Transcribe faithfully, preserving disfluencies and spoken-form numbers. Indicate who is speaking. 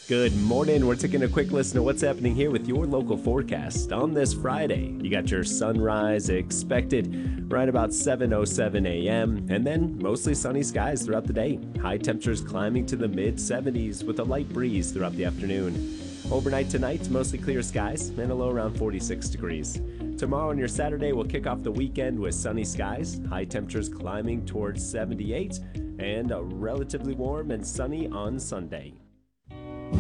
Speaker 1: Good morning. We're taking a quick listen to what's happening here with your local forecast on this Friday. You got your sunrise expected right about seven oh seven a m and then mostly sunny skies throughout the day. High temperatures climbing to the mid seventies with a light breeze throughout the afternoon. Overnight tonight, mostly clear skies and a low around forty-six degrees. Tomorrow and your Saturday will kick off the weekend with sunny skies, high temperatures climbing towards seventy-eight, and a relatively warm and sunny on Sunday.